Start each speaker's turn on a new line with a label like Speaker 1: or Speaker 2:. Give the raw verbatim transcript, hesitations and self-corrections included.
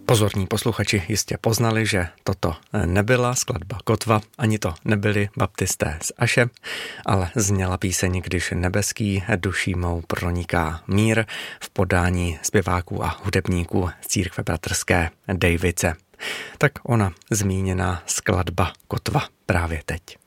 Speaker 1: Pozorní posluchači jistě poznali, že toto nebyla skladba Kotva, ani to nebyli baptisté z Aše, ale zněla píseň Když nebeský duší mou proniká mír v podání zpěváků a hudebníků z církve bratrské Dejvice. Tak ona zmíněná skladba Kotva právě teď.